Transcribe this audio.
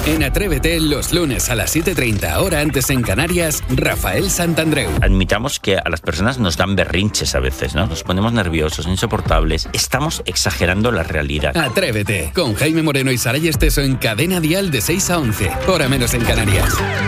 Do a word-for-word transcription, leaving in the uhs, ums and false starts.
En Atrévete, los lunes a las siete y treinta, hora antes en Canarias, Rafael Santandreu. Admitamos que a las personas nos dan berrinches a veces, ¿no? Nos ponemos nerviosos, insoportables. Estamos exagerando la realidad. Atrévete, con Jaime Moreno y Saray Esteso en Cadena Dial de seis a once, hora menos en Canarias.